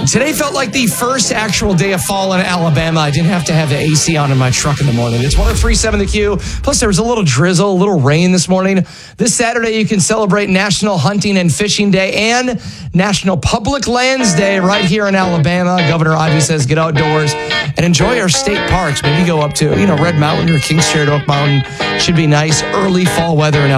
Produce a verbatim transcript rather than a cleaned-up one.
Today felt like the first actual day of fall in Alabama. I didn't have to have the A C on in my truck in the morning. It's one oh three point seven The Q. Plus, there was a little drizzle, a little rain this morning. This Saturday, you can celebrate National Hunting and Fishing Day and National Public Lands Day right here in Alabama. Governor Ivey says get outdoors and enjoy our state parks. Maybe go up to, you know, Red Mountain or Kings Cherokee Mountain. Should be nice early fall weather in